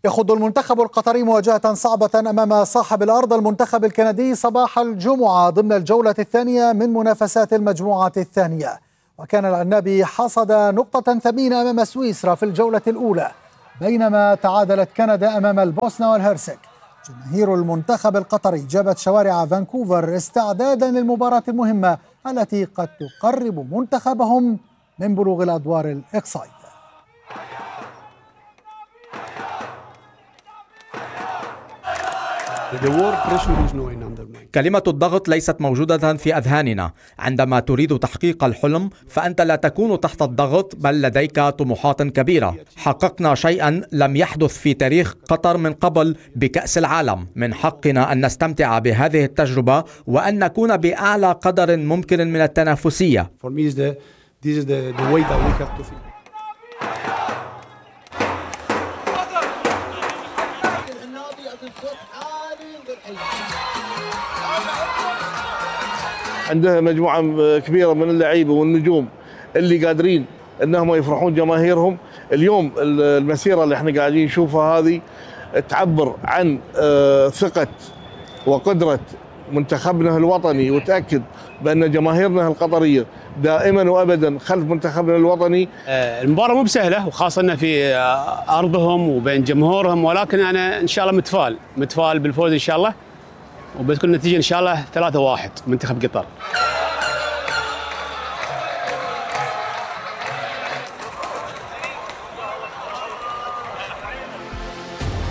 يخوض المنتخب القطري مواجهة صعبة أمام صاحب الأرض المنتخب الكندي صباح الجمعة ضمن الجولة الثانية من منافسات المجموعة الثانية. وكان العنابي حصد نقطة ثمينة أمام سويسرا في الجولة الأولى، بينما تعادلت كندا أمام البوسنة والهرسك. جماهير المنتخب القطري جابت شوارع فانكوفر استعدادا للمباراة المهمة التي قد تقرب منتخبهم من بلوغ الأدوار الإقصائية. كلمة الضغط ليست موجودة في أذهاننا. عندما تريد تحقيق الحلم فأنت لا تكون تحت الضغط، بل لديك طموحات كبيرة. حققنا شيئا لم يحدث في تاريخ قطر من قبل بكأس العالم. من حقنا أن نستمتع بهذه التجربة وأن نكون بأعلى قدر ممكن من التنافسية. عنده مجموعة كبيرة من اللعيبة والنجوم اللي قادرين انهم يفرحون جماهيرهم. اليوم المسيرة اللي احنا قاعدين نشوفها هذه تعبر عن ثقة وقدرة منتخبنا الوطني، وتأكد بأن جماهيرنا القطرية دائما وأبدا خلف منتخبنا الوطني. المباراة مو بسهلة، وخاصة أنها في أرضهم وبين جمهورهم، ولكن أنا إن شاء الله متفائل بالفوز إن شاء الله، وبتكون النتيجة إن شاء الله 3-1 منتخب قطر.